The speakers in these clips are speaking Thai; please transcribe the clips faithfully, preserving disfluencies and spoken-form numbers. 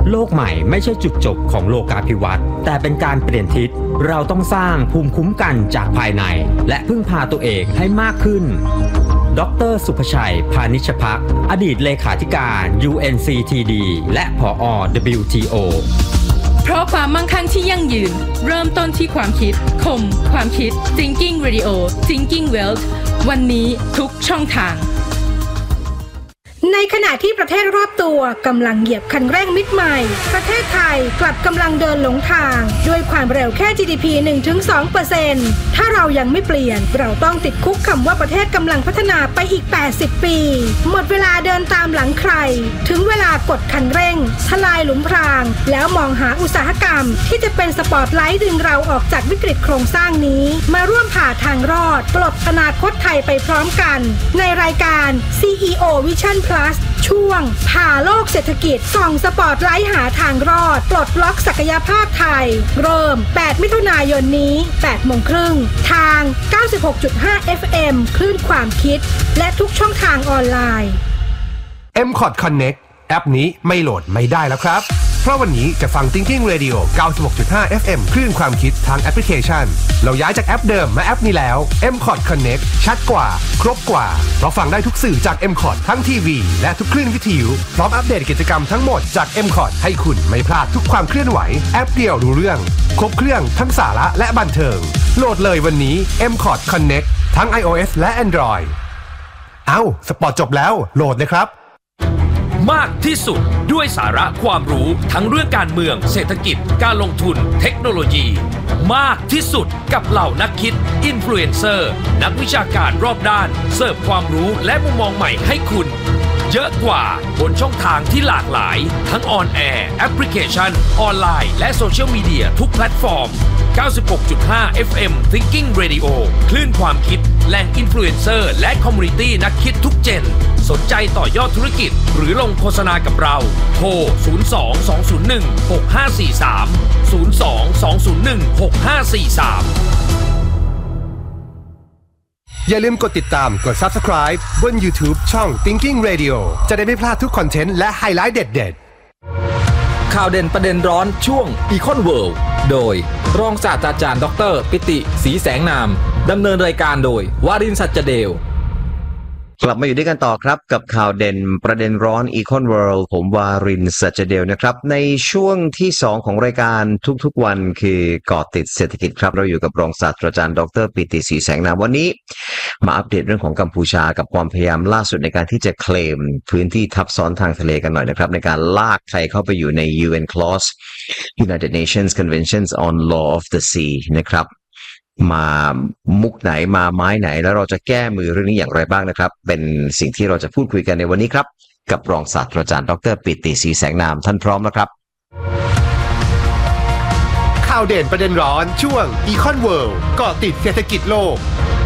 โลกใหม่ไม่ใช่จุดจบของโลกาภิวัตน์แต่เป็นการเปลี่ยนทิศเราต้องสร้างภูมิคุ้มกันจากภายในและพึ่งพาตัวเองให้มากขึ้นดร.สุภชัยพานิชภักดิ์อดีตเลขาธิการ ยู เอ็น ซี ที ดี และผอ. ดับเบิลยู ที โอเพราะความมั่งคั่งที่ยั่งยืนเริ่มต้นที่ความคิดคมความคิด Thinking Radio Thinking Wealth วันนี้ทุกช่องทางในขณะที่ประเทศรอบตัวกำลังเหยียบคันเร่งมิดใหม่ประเทศไทยกลับกำลังเดินหลงทางด้วยความเร็วแค่ จี ดี พี หนึ่งถึงสองเปอร์เซ็นต์ ถ้าเรายังไม่เปลี่ยนเราต้องติดคุกคำว่าประเทศกำลังพัฒนาไปอีกแปดสิบปีหมดเวลาเดินตามหลังใครถึงเวลากดคันเร่งทลายหลุมพรางแล้วมองหาอุตสาหกรรมที่จะเป็นสปอตไลท์ดึงเราออกจากวิกฤตโครงสร้างนี้มาร่วมผ่าทางรอดปลดอนาคตไทยไปพร้อมกันในรายการ ซี อี โอ Vision Plusช่วงผ่าโลกเศรษฐกิจส่องสปอตไลท์หาทางรอดปลดล็อกศักยภาพไทยเริ่มแปดมิถุนายนนี้แปดโมงครึ่งทาง เก้าสิบหกจุดห้า เอฟ เอ็ม คลื่นความคิดและทุกช่องทางออนไลน์เอ็ม คอท Connect แอปนี้ไม่โหลดไม่ได้แล้วครับเพราะวันนี้จะฟัง Thinking Radio เก้าสิบหกจุดห้า เอฟ เอ็ม คลื่นความคิดทางแอปพลิเคชันเราย้ายจากแอปเดิมมาแอปนี้แล้ว เอ็ม คอท Connect ชัดกว่าครบกว่าเพราะฟังได้ทุกสื่อจาก เอ็ม คอท ทั้งทีวีและทุกคลื่นวิทยุพร้อมอัปเดตกิจกรรมทั้งหมดจาก เอ็ม คอท ให้คุณไม่พลาดทุกความเคลื่อนไหวแอปเดียวรู้เรื่องครบเครื่องทั้งสาระและบันเทิงโหลดเลยวันนี้ เอ็ม คอท Connect ทั้ง iOS และ Android เอ้าสปอร์ตจบแล้วโหลดเลยครับมากที่สุดด้วยสาระความรู้ทั้งเรื่องการเมืองเศรษฐกิจการลงทุนเทคโนโลยีมากที่สุดกับเหล่านักคิดอินฟลูเอนเซอร์นักวิชาการรอบด้านเสิร์ฟความรู้และมุมมองใหม่ให้คุณเยอะกว่าบนช่องทางที่หลากหลายทั้งออนแอร์แอปพลิเคชันออนไลน์และโซเชียลมีเดียทุกแพลตฟอร์ม เก้าสิบหกจุดห้า เอฟ เอ็ม Thinking Radio คลื่นความคิดแหล่งอินฟลูเอนเซอร์และคอมมูนิตี้นักคิดทุกเจนสนใจต่อยอดธุรกิจหรือลงโฆษณากับเราโทรศูนย์ สอง สอง ศูนย์ หนึ่ง หก ห้า สี่ สาม ศูนย์ สอง สอง ศูนย์ หนึ่ง หก ห้า สี่ สามอย่าลืมกดติดตามกด Subscribe บน YouTube ช่อง Thinking Radio จะได้ไม่พลาดทุกคอนเทนต์และไฮไลท์เด็ดๆข่าวเด่นประเด็นร้อนช่วง Econ World โดยรองศาสตราจารย์ดร.ปิติศรีแสงนามดำเนินรายการโดยวารินทร์ สัจเดลกลับมาอยู่ด้วยกันต่อครับกับข่าวเด่นประเด็นร้อน Econ World ผมวารินทร์ สัจเดลนะครับในช่วงที่สองของรายการทุกๆวันคือเกาะติดเศรษฐกิจครับเราอยู่กับรองศาสตราจารย์ดร.ปิติศรีแสงนามวันนี้มาอัปเดตเรื่องของกัมพูชากับความพยายามล่าสุดในการที่จะเคลมพื้นที่ทับซ้อนทางทะเลกันหน่อยนะครับในการลากไทยเข้าไปอยู่ใน ยู เอ็น Clause United Nations Conventions on Law of the Sea นะครับมามุกไหนมาไม้ไหนแล้วเราจะแก้มือเรื่องนี้อย่างไรบ้างนะครับเป็นสิ่งที่เราจะพูดคุยกันในวันนี้ครับกับรองศาสตราจารย์ดร.ปิติศรีแสงนามท่านพร้อมแล้วครับข่าวเด่นประเด็นร้อนช่วง Econ World เกาะติดเศรษฐกิจโลก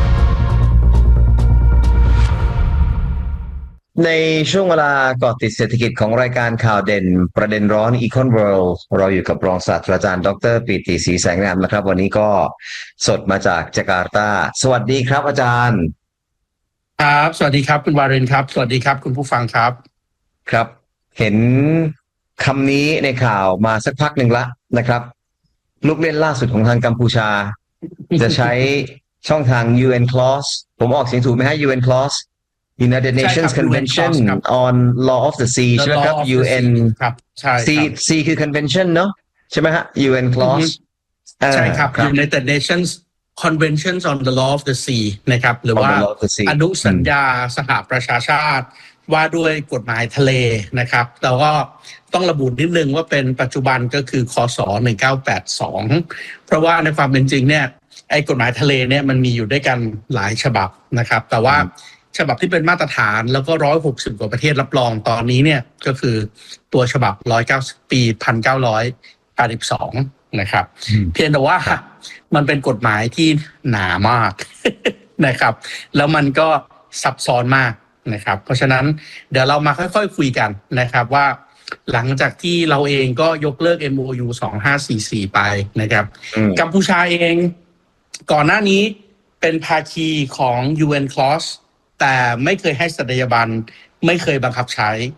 ในช่วงเวลาเกาะติดเศรษฐกิจของรายการข่าวเด่นประเด็นร้อน Econ World เราอยู่กับรองศาสตราจารย์ดร.ปิติศรีแสงนามนะครับวันนี้ก็สดมาจากจาการ์ตาสวัสดีครับอาจารย์ครับสวัสดีครับคุณวารินครับสวัสดีครับคุณผู้ฟังครับครับเห็นคำนี้ในข่าวมาสักพักหนึ่งละนะครับลูกเล่นล่าสุดของทางกัมพูชาจะใช้ช่องทาง ยู เอ็น Clause ผมออกเสียงถูกไหมฮะ ยู เอ็น Clause United Nations Convention on Law of the Sea ใช่ไหมครับ ยู เอ็นครับใช่ C C คือ Convention เนาะใช่ไหมฮะ ยู เอ็น Clause ใช่ครับ United Nations Conventions on the Law of the Sea นะครับหรือว่าอนุสัญญาสหประชาชาติว่าด้วยกฎหมายทะเลนะครับแต่ก็ต้องระบุนิดนึงว่าเป็นปัจจุบันก็คือคศหนึ่งเก้าแปดสองเพราะว่าในความเป็นจริงเนี่ยไอ้กฎหมายทะเลเนี่ยมันมีอยู่ด้วยกันหลายฉบับนะครับแต่ว่าฉบับที่เป็นมาตรฐานแล้วก็หนึ่งร้อยหกสิบกว่าประเทศรับรองตอนนี้เนี่ยก็คือตัวฉบับหนึ่งร้อยเก้าสิบปีหนึ่งพันเก้าร้อยแปดสิบสองนะครับเพียงแต่ว่ามันเป็นกฎหมายที่หนามากนะครับแล้วมันก็ซับซ้อนมากนะครับเพราะฉะนั้นเดี๋ยวเรามาค่อยๆคุยกันนะครับว่าหลังจากที่เราเองก็ยกเลิก เอ็ม โอ ยู สองพันห้าร้อยสี่สิบสี่ไปนะครับกัมพูชาเองก่อนหน้านี้เป็นภาคีของ ยู เอ็น Clause แต่ไม่เคยให้สัตยาบันไม่เคยบังคับใช้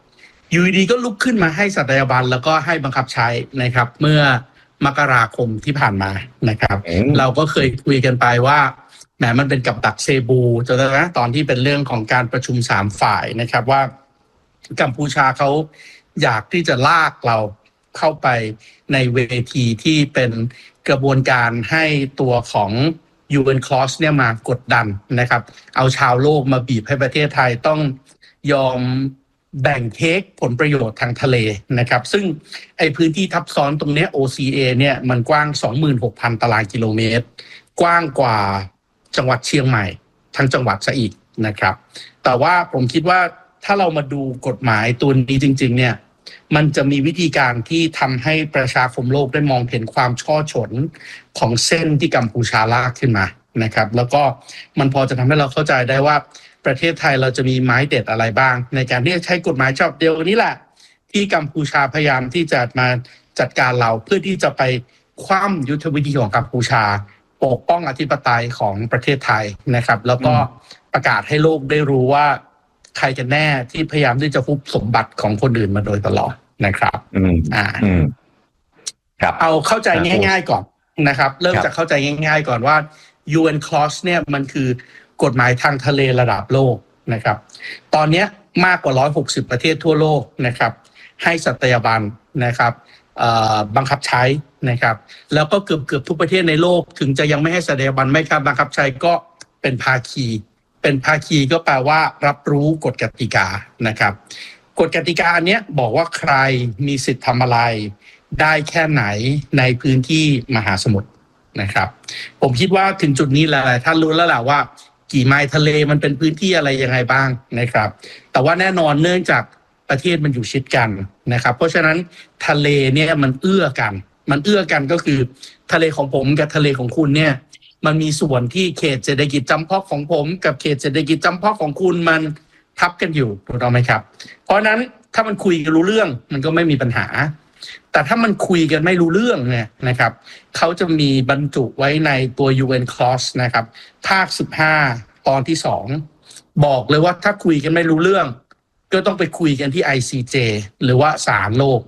อยู่ดีก็ลุกขึ้นมาให้สัตยาบันแล้วก็ให้บังคับใช้นะครับเมื่อมกราคมที่ผ่านมานะครับเราก็เคยคุยกันไปว่าแหมมันเป็นกับดักเซบูจำได้ไหมตอนที่เป็นเรื่องของการประชุมสามฝ่ายนะครับว่ากัมพูชาเขาอยากที่จะลากเราเข้าไปในเวทีที่เป็นกระบวนการให้ตัวของ ยู เอ็น Clause เนี่ยมากดดันนะครับเอาชาวโลกมาบีบให้ประเทศไทยต้องยอมแบ่งเค้กผลประโยชน์ทางทะเลนะครับซึ่งไอ้พื้นที่ทับซ้อนตรงนี้ โอ ซี เอ เนี่ยมันกว้าง สองหมื่นหกพัน ตารางกิโลเมตรกว้างกว่าจังหวัดเชียงใหม่ทั้งจังหวัดซะอีกนะครับแต่ว่าผมคิดว่าถ้าเรามาดูกฎหมายตัวนี้จริงๆเนี่ยมันจะมีวิธีการที่ทำให้ประชาคมโลกได้มองเห็นความช่อฉนของเส้นที่กัมพูชาลากขึ้นมานะครับแล้วก็มันพอจะทำให้เราเข้าใจได้ว่าประเทศไทยเราจะมีไม้เด็ดอะไรบ้างในการที่จะใช้กฎหมายฉบับเดียวนี้แหละที่กัมพูชาพยายามที่จะมาจัดการเราเพื่อที่จะไปคว่ำยุทธวิธีของกัมพูชาปกป้องอธิปไตยของประเทศไทยนะครับแล้วก็ประกาศให้โลกได้รู้ว่าใครกันแน่ที่พยายามที่จะฟุบสมบัติของคนอื่นมาโดยตลอดนะครับอืมอ่าอืมครับเอาเข้าใจง่ายๆก่อนนะครับเริ่มจากเข้าใจง่ายๆก่อนว่า ยู เอ็น Clause เนี่ยมันคือกฎหมายทางทะเลระดับโลกนะครับตอนนี้มากกว่าหนึ่งร้อยหกสิบประเทศทั่วโลกนะครับให้สัตยาบันนะครับบังคับใช้นะครับแล้วก็เกือบเกือบทุกประเทศในโลกถึงจะยังไม่ให้สัตยาบันไม่ครับบังคับใช้ก็เป็นภาคีเป็นภาคีก็แปลว่ารับรู้กฎกติกานะครับกฎกติกาอันนี้บอกว่าใครมีสิทธิ์ทำอะไรได้แค่ไหนในพื้นที่มหาสมุทรนะครับผมคิดว่าถึงจุดนี้หลายๆท่านรู้แล้วแหละว่ากี่ไมล์ทะเลมันเป็นพื้นที่อะไรยังไงบ้างนะครับแต่ว่าแน่นอนเนื่องจากประเทศมันอยู่ชิดกันนะครับเพราะฉะนั้นทะเลเนี่ยมันเอื้อกันมันเอื้อกันก็คือทะเลของผมกับทะเลของคุณเนี่ยมันมีส่วนที่เขตเศรษฐกิจจำเพาะของผมกับเขตเศรษฐกิจจำเพาะของคุณมันทับกันอยู่ถูกต้องไหมครับเพราะนั้นถ้ามันคุยกันรู้เรื่องมันก็ไม่มีปัญหาแต่ถ้ามันคุยกันไม่รู้เรื่องเนี่ยนะครับเขาจะมีบรรจุไว้ในตัว ยู เอ็น Clause นะครับภาคสิบห้าตอนที่สองบอกเลยว่าถ้าคุยกันไม่รู้เรื่องก็ต้องไปคุยกันที่ ไอ ซี เจ หรือว่าศาลโลก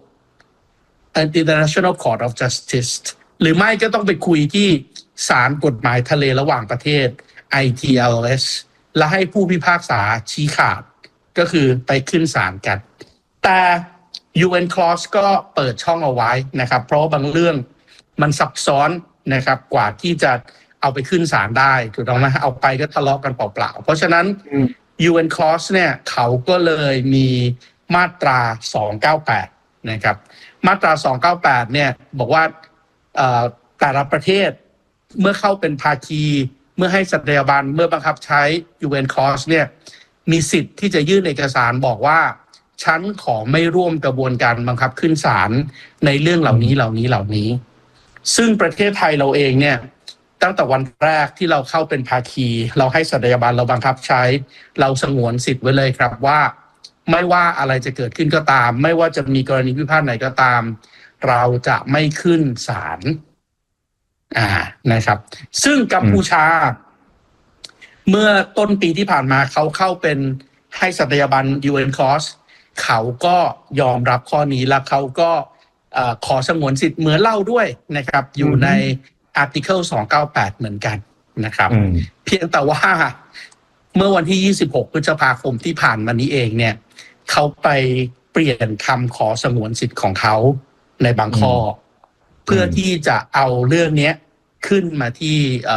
International Court of Justice หรือไม่ก็ต้องไปคุยที่ศาลกฎหมายทะเลระหว่างประเทศ ไอ ที แอล เอส และให้ผู้พิพากษาชี้ขาดก็คือไปขึ้นศาลกันแต่ ยู เอ็น Clause ก็เปิดช่องเอาไว้นะครับเพราะบางเรื่องมันซับซ้อนนะครับกว่าที่จะเอาไปขึ้นศาลได้ถูกต้องไหมเอาไปก็ทะเลาะกันเปล่าๆเพราะฉะนั้น ยู เอ็น Clause เนี่ยเขาก็เลยมีมาตราสองเก้าแปดนะครับมาตราสองเก้าแปดเนี่ยบอกว่าแต่ละประเทศเมื่อเข้าเป็นภาคีเมื่อให้สัตยาบันเมื่อบังคับใช้ ยู เอ็น Clause เนี่ยมีสิทธิ์ที่จะยื่นเอกสารบอกว่าฉันขอไม่ร่วมกระบวนการบังคับขึ้นศาลในเรื่องเหล่านี้เหล่านี้เหล่านี้ซึ่งประเทศไทยเราเองเนี่ยตั้งแต่วันแรกที่เราเข้าเป็นภาคีเราให้สัตยาบันเราบังคับใช้เราสงวนสิทธิ์ไว้เลยครับว่าไม่ว่าอะไรจะเกิดขึ้นก็ตามไม่ว่าจะมีกรณีพิพาทไหนก็ตามเราจะไม่ขึ้นศาลอ่านะครับซึ่งกัมพูชาเมื่อต้นปีที่ผ่านมาเขาเข้าเป็นให้สัตยาบัน ยู เอ็น Clause เขาก็ยอมรับข้อนี้แล้วเขาก็ขอสงวนสิทธิ์เหมือนเล่าด้วยนะครับอยู่ใน Article สองเก้าแปดเหมือนกันนะครับเพียงแต่ว่าเมื่อวันที่ยี่สิบหกพฤษภาคมที่ผ่านมานี้เองเนี่ยเขาไปเปลี่ยนคำขอสงวนสิทธิ์ของเขาในบางข้อเพื่อที่จะเอาเรื่องนี้ขึ้นมาที่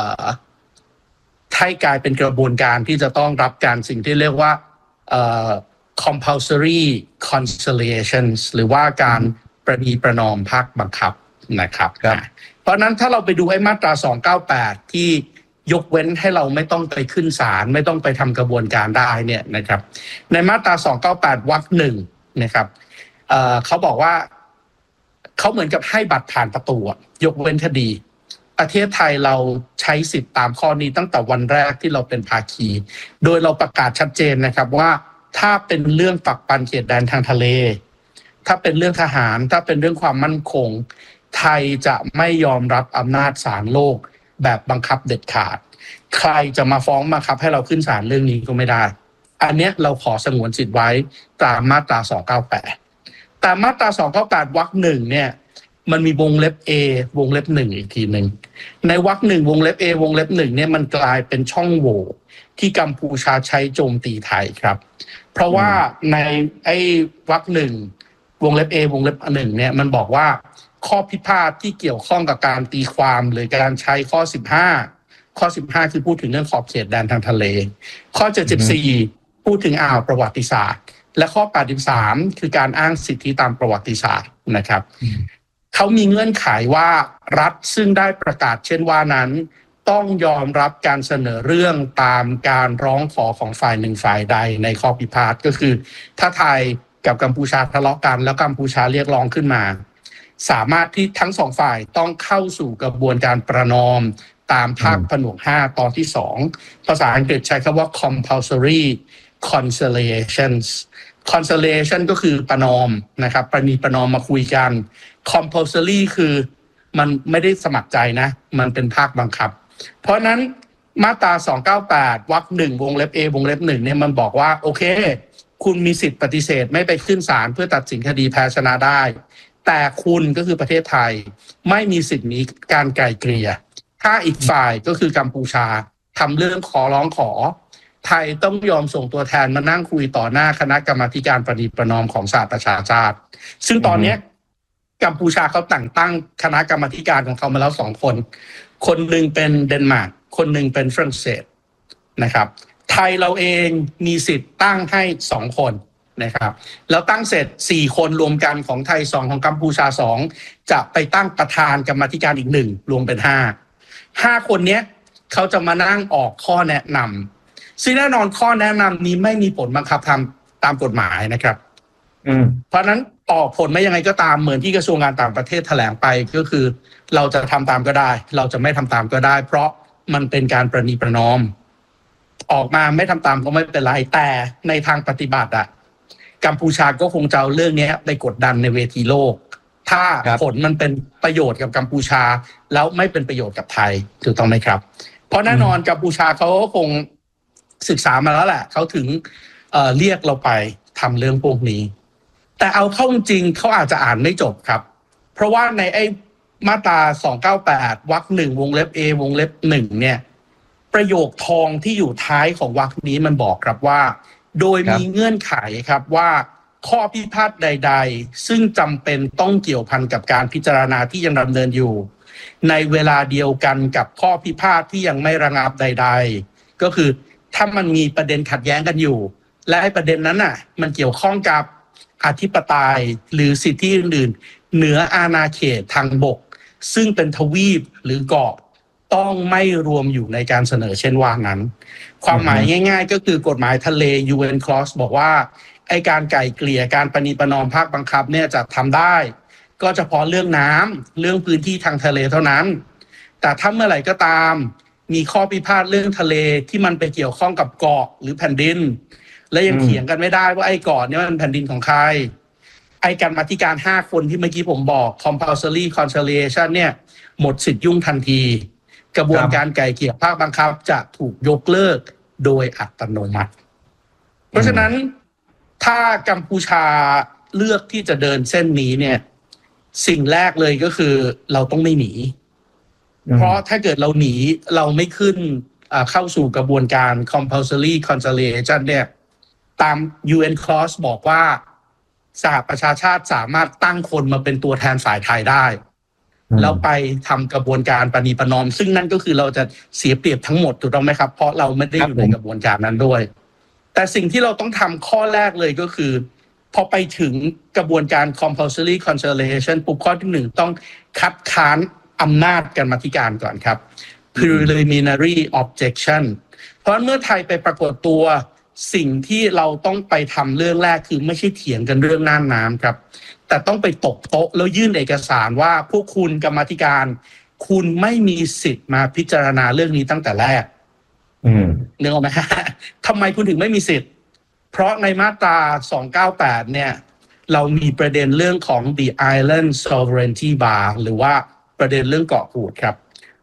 ให้กลายเป็นกระบวนการที่จะต้องรับการสิ่งที่เรียกว่าcompulsory conciliations หรือว่าการประนีประนอมภาคบังคับนะครับเพราะนั้นถ้าเราไปดูไอ้มาตราสองเก้าแปดที่ยกเว้นให้เราไม่ต้องไปขึ้นศาลไม่ต้องไปทำกระบวนการได้เนี่ยนะครับในมาตราสองเก้าแปดวรรคหนึ่งนะครับเอ่อเขาบอกว่าเขาเหมือนกับให้บัตรผ่านประตูยกเว้นคดีประเทศไทยเราใช้สิทธิ์ตามข้อนี้ตั้งแต่วันแรกที่เราเป็นภาคีโดยเราประกาศชัดเจนนะครับว่าถ้าเป็นเรื่องปักปันเขตแดนทางทะเลถ้าเป็นเรื่องทหารถ้าเป็นเรื่องความมั่นคงไทยจะไม่ยอมรับอำนาจศาลโลกแบบบังคับเด็ดขาดใครจะมาฟ้องบังคับให้เราขึ้นศาลเรื่องนี้ก็ไม่ได้อันเนี้ยเราขอสงวนสิทธิ์ไว้ตามมาตราสองเก้าแปดแต่มาตราสองเก้าแปดวรรคหนึ่งเนี่ยมันมีวงเล็บ A วงเล็บหนึ่งอีกทีหนึ่งในวรรคหนึ่งวงเล็บ A วงเล็บหนึ่งเนี่ยมันกลายเป็นช่องโหว่ที่กัมพูชาใช้โจมตีไทยครับเพราะว่าในไอ้วรรคหนึ่งวงเล็บ A วงเล็บหนึ่งเนี่ยมันบอกว่าข้อพิพาทที่เกี่ยวข้องกับการตีความหรือการใช้ข้อสิบห้าข้อสิบห้าคือพูดถึงเรื่องขอบเขตแดนทางทะเลข้อเจ็ดสิบสี่พูดถึงอ่าวประวัติศาสตร์และข้อแปดสิบสามคือการอ้างสิทธิตามประวัติศาสตร์นะครับเขามีเงื่อนไขว่ารัฐซึ่งได้ประกาศเช่นว่านั้นต้องยอมรับการเสนอเรื่องตามการร้องขอของฝ่ายหนึ่งฝ่ายใดในข้อพิพาทก็คือถ้าไทยกับกัมพูชาทะเลาะกันแล้วกัมพูชาเรียกร้องขึ้นมาสามารถที่ทั้งสองฝ่ายต้องเข้าสู่กระบวนการประนอมตามภาคผนวกห้าตอนที่สองภาษาอังกฤษใช้คำว่า compulsory conciliations conciliation ก็คือประนอมนะครับประนีประนอมมาคุยกัน compulsory คือมันไม่ได้สมัครใจนะมันเป็นภาคบังคับเพราะนั้นมาตราสองเก้าแปดวรรคหนึ่งวงเล็บ A วงเล็บหนึ่งเนี่ยมันบอกว่าโอเคคุณมีสิทธิปฏิเสธไม่ไปขึ้นศาลเพื่อตัดสินคดีแพ้ชนะได้แต่คุณก็คือประเทศไทยไม่มีสิทธินี้การไกล่เกลี่ยถ้าอีกฝ่ายก็คือกัมพูชาทำเรื่องขอร้องขอไทยต้องยอมส่งตัวแทนมานั่งคุยต่อหน้าคณะกรรมาธิการประนีประนอมของสหประชาชาติซึ่งตอนนี้กัมพูชาเขาแต่งตั้งคณะกรรมาธิการของเขามาแล้วสองคนคนหนึ่งเป็นเดนมาร์กคนหนึ่งเป็นฝรั่งเศสนะครับไทยเราเองมีสิทธิ์ตั้งให้สองคนนะครับแล้วตั้งเสร็จสี่คนรวมกันของไทยสองของกัมพูชาสองจะไปตั้งประธานกรรมาธิการอีกหนึ่งรวมเป็นห้าห้าคนนี้เขาจะมานั่งออกข้อแนะนำซึ่งแน่นอนข้อแนะนำนี้ไม่มีผลบังคับทำตามกฎหมายนะครับอืมเพราะนั้นออกผลไม่ยังไงก็ตามเหมือนที่กระทรวงการต่างประเทศแถลงไปก็คือเราจะทำตามก็ได้เราจะไม่ทำตามก็ได้เพราะมันเป็นการประนีประนอมออกมาไม่ทำตามก็ไม่เป็นไรแต่ในทางปฏิบัติอ่ะกัมพูชาก็คงจะเอาเรื่องนี้ไปกดดันในเวทีโลกถ้าผลมันเป็นประโยชน์กับกัมพูชาแล้วไม่เป็นประโยชน์กับไทยถูกต้องไหมครับเพราะแน่นอนกัมพูชาเขาก็คงศึกษามาแล้วแหละเขาถึง เอ่อ เรียกเราไปทำเรื่องพวกนี้แต่เอาเข้าจริงเขาอาจจะอ่านไม่จบครับเพราะว่าในไอ้มาตราสองเก้าแปดวรรคหนึ่งวงเล็บ A วงเล็บหนึ่งเนี่ยประโยคทองที่อยู่ท้ายของวรรคนี้มันบอกครับว่าโดยมีเงื่อนไขครับว่าข้อพิพาทใดๆซึ่งจำเป็นต้องเกี่ยวพันกับการพิจารณาที่ยังดำเนินอยู่ในเวลาเดียวกันกับข้อพิพาทที่ยังไม่ระงับใดๆก็คือถ้ามันมีประเด็นขัดแย้งกันอยู่และไอ้ประเด็นนั้นน่ะมันเกี่ยวข้องกับอธิปไตยหรือสิทธิอื่นๆเหนืออาณาเขตทางบกซึ่งเป็นทวีปหรือเกาะต้องไม่รวมอยู่ในการเสนอเช่นว่านั้นความหมายง่ายๆก็คือกฎหมายทะเล ยู เอ็น Clause บอกว่าไอ้การไกล่เกลี่ยการประนีประนอมภาคบังคับเนี่ยจะทำได้ก็เฉพาะเรื่องน้ำเรื่องพื้นที่ทางทะเลเท่านั้นแต่ถ้าเมื่อไหร่ก็ตามมีข้อพิพาทเรื่องทะเลที่มันไปเกี่ยวข้องกับเกาะหรือแผ่นดินและยังเถียงกันไม่ได้ว่าไอ้เกาะเนี่ยมันแผ่นดินของใครไอ้การมาธิการห้าคนที่เมื่อกี้ผมบอก compulsory conciliation เนี่ยหมดสิทธิ์ยุ่งทันทีกระบวนการไกล่เกลี่ยภาคบังคับจะถูกยกเลิกโดยอัตโนมัติเพราะฉะนั้นถ้ากัมพูชาเลือกที่จะเดินเส้นนี้เนี่ยสิ่งแรกเลยก็คือเราต้องไม่หนีเพราะถ้าเกิดเราหนีเราไม่ขึ้นเข้าสู่กระบวนการ compulsory conciliation เนี่ยตาม ยู เอ็น Clause บอกว่าสหประชาชาติสามารถตั้งคนมาเป็นตัวแทนฝ่ายไทยได้แล้วไปทำกระบวนการประนีประนอมซึ่งนั่นก็คือเราจะเสียเปรียบทั้งหมดถูกต้องไหมครับเพราะเราไม่ได้อยู่ในกระบวนการนั้นด้วยแต่สิ่งที่เราต้องทำข้อแรกเลยก็คือพอไปถึงกระบวนการ compulsory conciliation ปุ๊บข้อที่หนึ่งต้องคัดค้านอำนาจกรรมาธิการก่อนครับ preliminary objection เพราะเมื่อไทยไปปรากฏตัวสิ่งที่เราต้องไปทำเรื่องแรกคือไม่ใช่เถียงกันเรื่องน่านน้ำครับแต่ต้องไปตบโต๊ะแล้วยื่นเอกสารว่าพวกคุณกรรมาธิการคุณไม่มีสิทธิ์มาพิจารณาเรื่องนี้ตั้งแต่แรกนึกออกไหมฮะทำไมคุณถึงไม่มีสิทธิ์เพราะในมาตราสองเก้าแปดเนี่ยเรามีประเด็นเรื่องของ the island sovereignty bar หรือว่าประเด็นเรื่องเกาะกูดครับ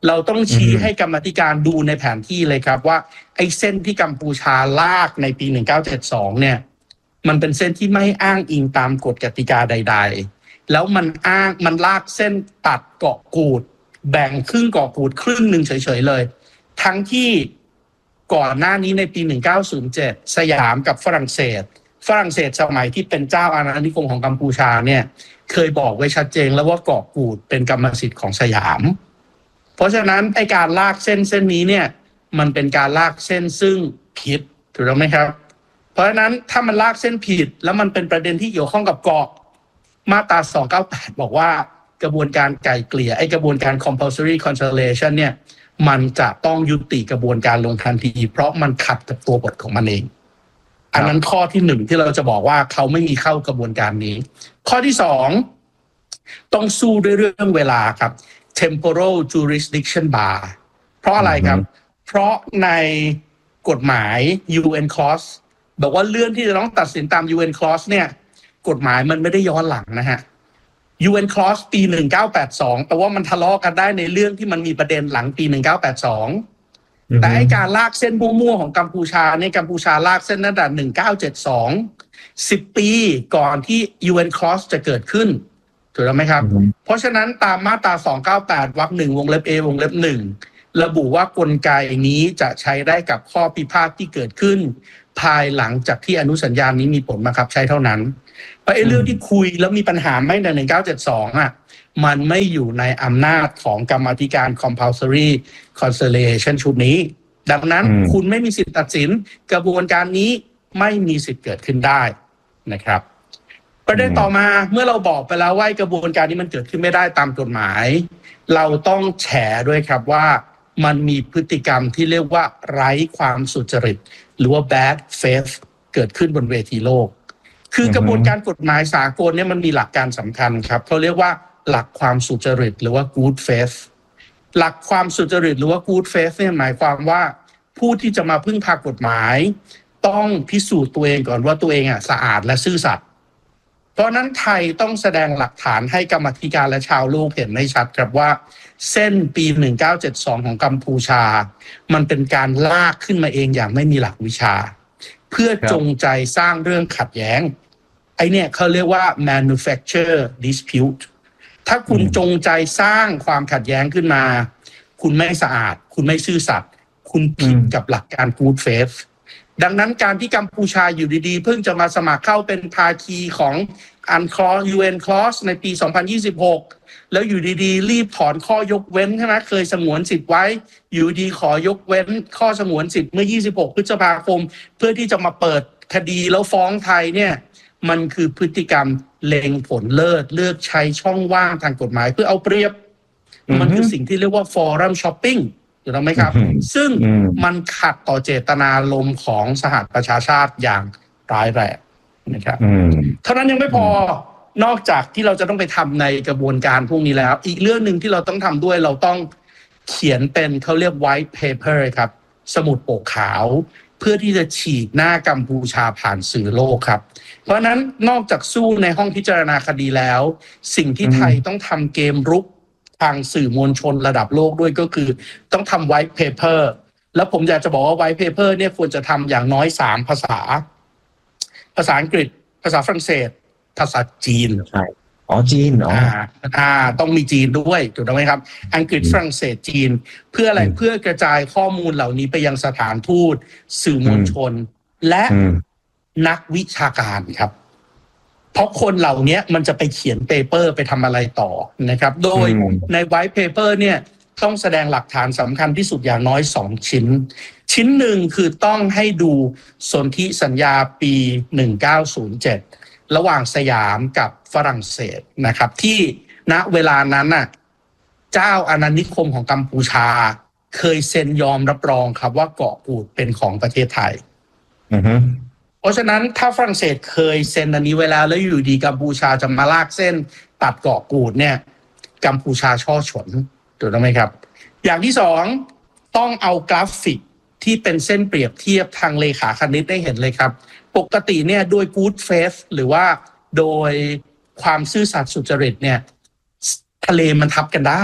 เราต้องชี้ให้กรรมาธิการดูในแผนที่เลยครับว่าไอ้เส้นที่กัมพูชาลากในปีหนึ่งเก้าเจ็ดสองเนี่ยมันเป็นเส้นที่ไม่อ้างอิงตามกฎกติกาใดๆแล้วมันอ้างมันลากเส้นตัดเกาะกูดแบ่งครึ่งเกาะกูดครึ่งหนึ่งเฉยๆเลยทั้งที่ก่อนหน้านี้ในปีหนึ่งเก้าศูนย์เจ็ดสยามกับฝรั่งเศสฝรั่งเศสสมัยที่เป็นเจ้าอาณานิคมของกัมพูชาเนี่ยเคยบอกไว้ชัดเจนแล้วว่าเกาะกูดเป็นกรรมสิทธิ์ของสยามเพราะฉะนั้นไอ้การลากเส้นเส้นนี้เนี่ยมันเป็นการลากเส้นซึ่งผิดถูกต้องไหมครับเพราะฉะนั้นถ้ามันลากเส้นผิดแล้วมันเป็นประเด็นที่เกี่ยวข้องกับเกาะมาตราสองเก้าแปดบอกว่ากระบวนการไกล่เกลี่ยไอ้กระบวนการ compulsory conciliation เนี่ยมันจะต้องยุติกระบวนการลงทันทีเพราะมันขัดกับตัวบทของมันเองอันนั้นข้อที่หนึ่งที่เราจะบอกว่าเขาไม่มีเข้ากระบวนการนี้ข้อที่สองต้องสู้ด้วยเรื่องเวลาครับ temporal jurisdiction bar เพราะอะไรครับเพราะในกฎหมาย ยู เอ็น clause บอกว่าเรื่องที่จะต้องตัดสินตาม ยู เอ็น clause เนี่ยกฎหมายมันไม่ได้ย้อนหลังนะฮะ ยู เอ็น clause ปีหนึ่งเก้าแปดสองแปลว่ามันทะเลาะกันได้ในเรื่องที่มันมีประเด็นหลังปีหนึ่งเก้าแปดสองแต่ไอ้การลากเส้นมั่วๆของกัมพูชาเนี่ยกัมพูชาลากเส้นตั้งแต่หนึ่งเก้าเจ็ดสอง สิบปีก่อนที่ ยู เอ็น clause จะเกิดขึ้นถูกต้องไหมครับเพราะฉะนั้นตามมาตราสองเก้าแปดวรรคหนึ่งวงเล็บ A วงเล็บหนึ่งระบุว่ากลไกนี้จะใช้ได้กับข้อพิพาทที่เกิดขึ้นภายหลังจากที่อนุสัญญานี้มีผลบังคับใช้เท่านั้นเพราะไอ้เรื่องที่คุยแล้วมีปัญหาไม่ในหนึ่งเก้าเจ็ดสองอ่ะมันไม่อยู่ในอำนาจของกรรมาธิการ compulsory conciliation ชุดนี้ดังนั้นคุณไม่มีสิทธิ์ตัดสินกระบวนการนี้ไม่มีสิทธิ์เกิดขึ้นได้นะครับประเด็นต่อมาเมื่อเราบอกไปแล้วว่ากระบวนการนี้มันเกิดขึ้นไม่ได้ตามกฎหมายเราต้องแฉด้วยครับว่ามันมีพฤติกรรมที่เรียกว่าไร้ความสุจริตหรือว่า bad faith เกิดขึ้นบนเวทีโลกคือกระบวนการกฎหมายสากลเนี่ยมันมีหลักการสำคัญครับเขาเรียกว่าหลักความสุจริตหรือว่า good faith หลักความสุจริตหรือว่า good faith เนี่ยหมายความว่าผู้ที่จะมาพึ่งพากฎหมายต้องพิสูจน์ตัวเองก่อนว่าตัวเองอ่ะสะอาดและซื่อสัตย์เพราะนั้นไทยต้องแสดงหลักฐานให้กรรมาธิการและชาวโลกเห็นได้ชัดครับว่าเส้นปีหนึ่งเก้าเจ็ดสองของกัมพูชามันเป็นการลากขึ้นมาเองอย่างไม่มีหลักวิชาเพื่อจงใจสร้างเรื่องขัดแย้งไอเนี่ยเขาเรียกว่า manufacture dispute ถ้าคุณจงใจสร้างความขัดแย้งขึ้นมาคุณไม่สะอาดคุณไม่ซื่อสัตย์คุณผิดกับหลักการ good faith ดังนั้นการที่กัมพูชาอยู่ดีๆเพิ่งจะมาสมัครเข้าเป็นภาคีของอันคลอ ยู เอ็น clause ในปีสองพันยี่สิบหกแล้วอยู่ดีๆรีบถอนข้อยกเว้นใช่ไหมเคยสงวนสิทธิ์ไว้อยู่ดีขอยกเว้นข้อสงวนสิทธิ์เมื่อยี่สิบหกพฤษภาคมเพื่อที่จะมาเปิดคดีแล้วฟ้องไทยเนี่ยมันคือพฤติกรรมเล็งผลเลิศเลือกใช้ช่องว่างทางกฎหมายเพื่อเอาเปรียบมันคือสิ่งที่เรียกว่า forum shopping ถูกต้องไหมครับซึ่งมันขัดต่อเจตนารมณ์ของสหประชาชาติอย่างร้ายแรงนะครับเท่านั้นยังไม่พอนอกจากที่เราจะต้องไปทำในกระบวนการพวกนี้แล้วอีกเรื่องหนึ่งที่เราต้องทำด้วยเราต้องเขียนเป็นเขาเรียก white paper ครับสมุดปกขาวเพื่อที่จะฉีกหน้ากัมพูชาผ่านสื่อโลกครับเพราะนั้นนอกจากสู้ในห้องพิจารณาคดีแล้วสิ่งที่ไทยต้องทำเกมรุกทางสื่อมวลชนระดับโลกด้วยก็คือต้องทำ white paper แล้วผมอยากจะบอกว่า white paper เนี่ยควรจะทำอย่างน้อยสามภาษาภาษาอังกฤษภาษาฝรั่งเศสภาษาจีนใช่อ๋อจีนอ๋ออ่าต้องมีจีนด้วยถูกต้องไหมครับอังกฤษฝรั่งเศสจีนเพื่ออะไรเพื่อกระจายข้อมูลเหล่านี้ไปยังสถานทูตสื่อมวลชนและนักวิชาการครับเพราะคนเหล่านี้มันจะไปเขียนเปเปอร์ไปทำอะไรต่อนะครับโดยในไวท์เพเปอร์เนี่ยต้องแสดงหลักฐานสำคัญที่สุดอย่างน้อยสองชิ้นชิ้นหนึ่งคือต้องให้ดูสนธิสัญญาปีหนึ่งเก้าศูนย์เจ็ดระหว่างสยามกับฝรั่งเศสนะครับที่ณเวลานั้นน่ะเจ้าอาณานิคมของกัมพูชาเคยเซ็นยอมรับรองครับว่าเกาะกูดเป็นของประเทศไทยเพราะฉะนั้นถ้าฝรั่งเศสเคยเซ็นอันนี้ไว้แล้วแล้วอยู่ดีกัมพูชาจะมาลากเส้นตัดเกาะกูดเนี่ยกัมพูชาช่อฉนถูกต้องไหมครับอย่างที่สองต้องเอากราฟิกที่เป็นเส้นเปรียบเทียบทางเลขาคณิตได้เห็นเลยครับปกติเนี่ยโดย good faith หรือว่าโดยความซื่อสัตย์สุจริตเนี่ยทะเลมันทับกันได้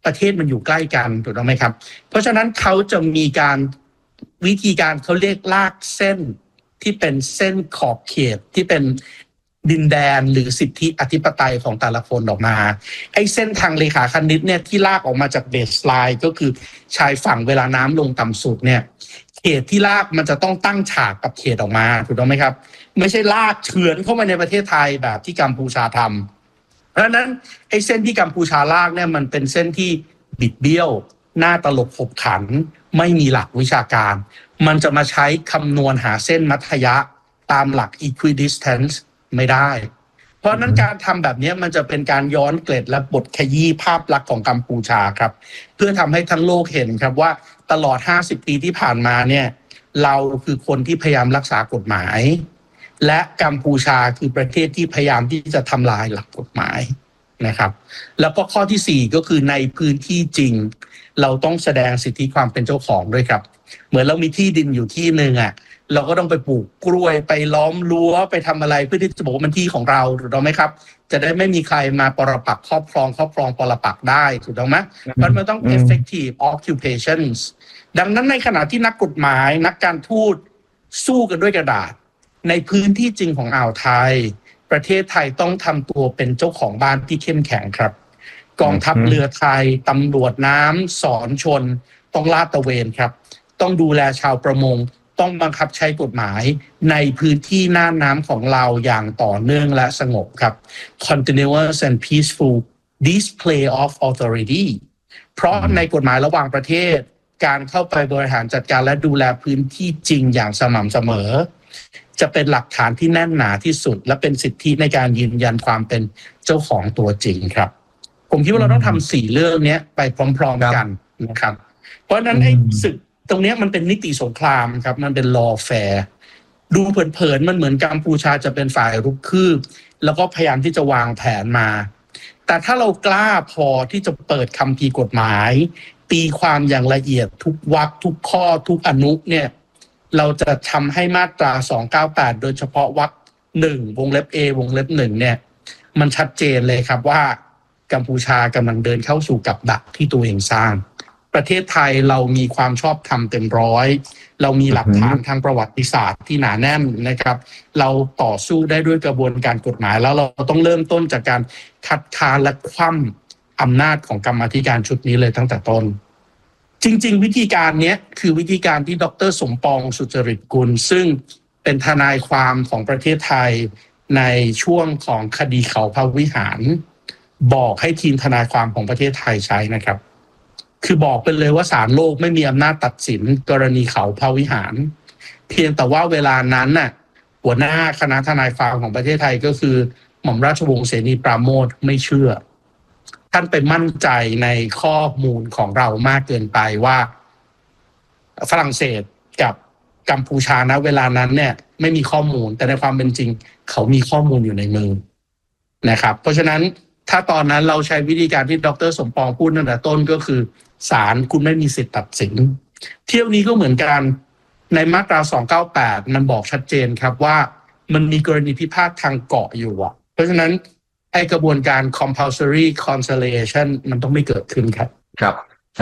ประเทศมันอยู่ใกล้กันถูกต้องไหมครับเพราะฉะนั้นเขาจะมีการวิธีการเขาเรียกลากเส้นที่เป็นเส้นขอบเขตที่เป็นดินแดนหรือสิทธิอธิปไตยของแต่ละคนออกมาไอ้เส้นทางเลขาคณิตเนี่ยที่ลากออกมาจากเบสไลน์ก็คือชายฝั่งเวลาน้ำลงต่ำสุดเนี่ยเขตที่ลากมันจะต้องตั้งฉากกับเขตออกมาถูกต้องไหมครับไม่ใช่ลากเฉือนเข้ามาในประเทศไทยแบบที่กัมพูชาทำเพราะฉะนั้นไอ้เส้นที่กัมพูชาลากเนี่ยมันเป็นเส้นที่บิดเบี้ยวหน้าตลกขบขันไม่มีหลักวิชาการมันจะมาใช้คำนวณหาเส้นมัธยะตามหลัก equidistance ไม่ได้เพราะนั้นการทำแบบนี้มันจะเป็นการย้อนเกล็ดและบทขยี้ภาพลักษณ์ของกัมพูชาครับเพื่อทำให้ทั้งโลกเห็นครับว่าตลอดห้าสิบปีที่ผ่านมาเนี่ยเราคือคนที่พยายามรักษากฎหมายและกัมพูชาคือประเทศที่พยายามที่จะทำลายหลักกฎหมายนะครับแล้วก็ข้อที่สี่ก็คือในพื้นที่จริงเราต้องแสดงสิทธิความเป็นเจ้าของด้วยครับเหมือนเรามีที่ดินอยู่ที่นึงอ่ะเราก็ต้องไปปลูกกล้วยไปล้อมรั้วไปทำอะไรเพื่อที่จะบอกว่ามันที่ของเราถูกต้องไหมครับจะได้ไม่มีใครมาปรปักษ์ครอบครองครอบครองปรปักษ์ได้ถูกต้องไหมมันมันต้อง effective occupations ดังนั้นในขณะที่นักกฎหมายนักการทูตสู้กันด้วยกระดาษในพื้นที่จริงของอ่าวไทยประเทศไทยต้องทำตัวเป็นเจ้าของบ้านที่เข้มแข็งครับกองทัพเรือไทยตำรวจน้ำสอนชนต้องลาดตระเวนครับต้องดูแลชาวประมงต้องบังคับใช้กฎหมายในพื้นที่น่านน้ำของเราอย่างต่อเนื่องและสงบครับ continuous and peaceful display of authority เพราะในกฎหมายระหว่างประเทศการเข้าไปบริหารจัดการและดูแลพื้นที่จริงอย่างสม่ำเสมอจะเป็นหลักฐานที่แน่นหนาที่สุดและเป็นสิทธิในการยืนยันความเป็นเจ้าของตัวจริงครับผมคิดว่าเราต้องทำสี่เรื่องนี้ไปพร้อมๆกันนะครับเพราะฉะนั้นไอ้ศึกตรงนี้มันเป็นนิติสงครามครับมันเป็น lawfare ดูเผินๆมันเหมือนกัมพูชาจะเป็นฝ่ายรุกคืบแล้วก็พยายามที่จะวางแผนมาแต่ถ้าเรากล้าพอที่จะเปิดคัมภีร์กฎหมายตีความอย่างละเอียดทุกวรรคทุกข้อทุกอนุเนี่ยเราจะทำให้มาตราสองเก้าแปดโดยเฉพาะวรรคหนึ่งวงเล็บ A วงเล็บหนึ่งเนี่ยมันชัดเจนเลยครับว่ากัมพูชากำลังเดินเข้าสู่กับดักที่ตัวเองสร้างประเทศไทยเรามีความชอบธรรมเต็มร้อยเรามีหลักฐานทางประวัติศาสตร์ที่หนาแน่นนะครับเราต่อสู้ได้ด้วยกระบวนการกฎหมายแล้วเราต้องเริ่มต้นจากการคัดค้านและคว่ำอำนาจของกรรมาธิการชุดนี้เลยตั้งแต่ต้นจริงๆวิธีการนี้คือวิธีการที่ดร.สมปองสุจริตกุลซึ่งเป็นทนายความของประเทศไทยในช่วงของคดีเขาพระวิหารบอกให้ทีมทนายความของประเทศไทยใช้นะครับคือบอกไปเลยว่าศาลโลกไม่มีอำนาจตัดสินกรณีเขาพระวิหารเพียงแต่ว่าเวลานั้นน่ะหัวหน้าคณะทนายความของประเทศไทยก็คือหม่อมราชวงศ์เสนีปราโมชไม่เชื่อท่านไปมั่นใจในข้อมูลของเรามากเกินไปว่าฝรั่งเศสกับกัมพูชานะเวลานั้นเนี่ยไม่มีข้อมูลแต่ในความเป็นจริงเขามีข้อมูลอยู่ในมือนะครับเพราะฉะนั้นถ้าตอนนั้นเราใช้วิธีการที่ดร.สมปองพูดตั้งแต่ต้นก็คือศาลคุณไม่มีสิทธิ์ตัดสินเที่ยวนี้ก็เหมือนกันในมาตราสองเก้าแปดมันบอกชัดเจนครับว่ามันมีกรณีพิพาททางเกาะอยู่อ่ะเพราะฉะนั้นไอกระบวนการ compulsory conciliation มันต้องไม่เกิดขึ้นครับครับ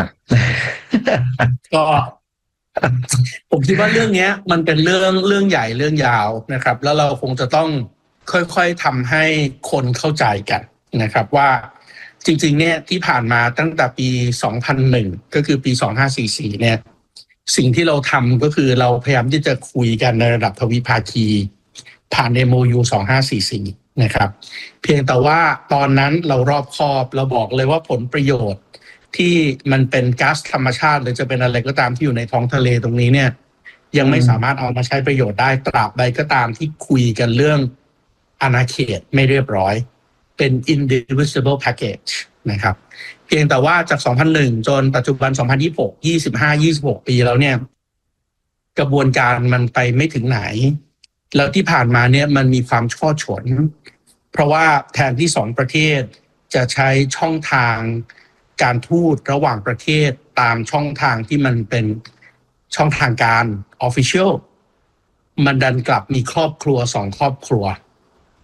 ก็ผมคิดว่าเรื่องนี้มันเป็นเรื่องเรื่องใหญ่เรื่องยาวนะครับแล้วเราคงจะต้องค่อยๆทำให้คนเข้าใจกันนะครับว่าจริงๆเนี่ยที่ผ่านมาตั้งแต่ปีสองพันหนึ่งก็คือปีสองพันห้าร้อยสี่สิบสี่เนี่ยสิ่งที่เราทำก็คือเราพยายามที่จะคุยกันในระดับทวิภาคีผ่าน เอ็ม โอ ยู สองพันห้าร้อยสี่สิบสี่นะครับเพียงแต่ว่าตอนนั้นเรารอบคอบเราบอกเลยว่าผลประโยชน์ที่มันเป็นก๊าซธรรมชาติหรือจะเป็นอะไรก็ตามที่อยู่ในท้องทะเลตรงนี้เนี่ยยังไม่สามารถเอามาใช้ประโยชน์ได้ตราบใดก็ตามที่คุยกันเรื่องอาณาเขตไม่เรียบร้อยเป็น indivisible package นะครับเพียงแต่ว่าจากสองพันหนึ่งจนปัจจุบันสองพันยี่สิบหก ยี่สิบห้า ยี่สิบหกปีแล้วเนี่ยกระบวนการมันไปไม่ถึงไหนแล้วที่ผ่านมาเนี่ยมันมีความช่อฉนเพราะว่าแทนที่สองประเทศจะใช้ช่องทางการทูตระหว่างประเทศตามช่องทางที่มันเป็นช่องทางการ official มันดันกลับมีครอบครัวสองครอบครัว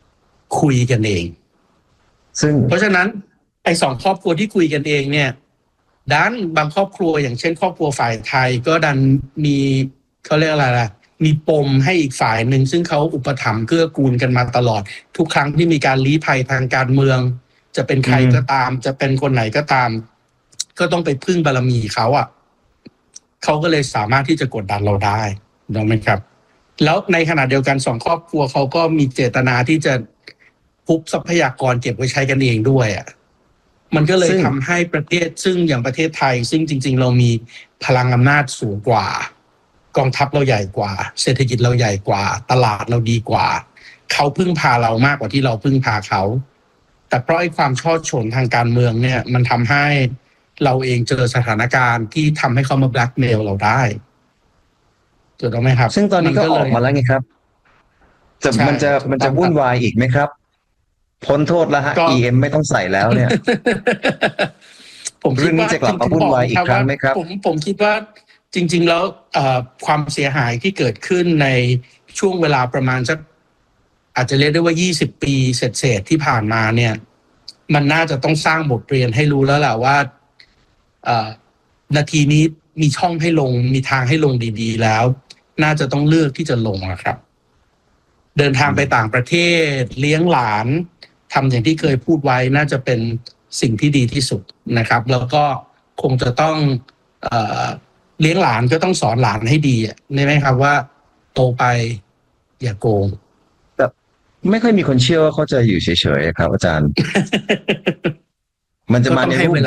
คุยกันเองซึ่งเพราะฉะนั้นไอ้สองครอบครัวที่คุยกันเองเนี่ยด้านบางครอบครัวอย่างเช่นครอบครัวฝ่ายไทยก็ดันมีเขาเรียกอะไรล่ะมีปมให้อีกฝ่ายหนึ่งซึ่งเขาอุปถัมภ์เกื้อกูลกันมาตลอดทุกครั้งที่มีการลี้ภัยทางการเมืองจะเป็นใครก็ตามจะเป็นคนไหนก็ตามก็ต้องไปพึ่งบารมีเขาอ่ะเขาก็เลยสามารถที่จะกดดันเราได้ถูกไหมครับแล้วในขณะเดียวกันสองครอบครัวเขาก็มีเจตนาที่จะพุบทรัพยากรเก็บไว้ใช้กันเองด้วยอ่ะมันก็เลยทำให้ประเทศซึ่งอย่างประเทศไทยซึ่งจริงๆเรามีพลังอำนาจสูงกว่ากองทัพเราใหญ่กว่าเศรษฐกิจเราใหญ่กว่าตลาดเราดีกว่าเขาพึ่งพาเรามากกว่าที่เราพึ่งพาเขาแต่เพราะไอ้ความช่อฉนทางการเมืองเนี่ยมันทำให้เราเองเจอสถานการณ์ที่ทำให้เขามาแบล็กเมลเราได้ถูกต้องไหมครับซึ่งตอนนี้ก็ออกมาแล้วไงครับจะมันจะมันจะวุ่นวายอีกไหมครับพ้นโทษแล้วฮะ อี เอ็ม ไม่ต้องใส่แล้วเนี่ยผมคิดว่าจะกลับมาวุ่นวายอีกครั้งไหมครับผมผมคิดว่าจริงๆแล้วความเสียหายที่เกิดขึ้นในช่วงเวลาประมาณสักอาจจะเรียกได้ว่ายี่สิบปีเศษๆที่ผ่านมาเนี่ยมันน่าจะต้องสร้างบทเรียนให้รู้แล้วแหละว่านาทีนี้มีช่องให้ลงมีทางให้ลงดีๆแล้วน่าจะต้องเลือกที่จะลงนะครับเดินทางไปต่างประเทศเลี้ยงหลานทำอย่างที่เคยพูดไว้น่าจะเป็นสิ่งที่ดีที่สุดนะครับแล้วก็คงจะต้องเอ่อเลี้ยงหลานก็ต้องสอนหลานให้ดีนี่ไหมครับว่าโตไปอย่าโกงแต่ไม่ค่อยมีคนเชื่อว่าเขาจะอยู่เฉยๆครับอาจารย์ มันจะมาในรูป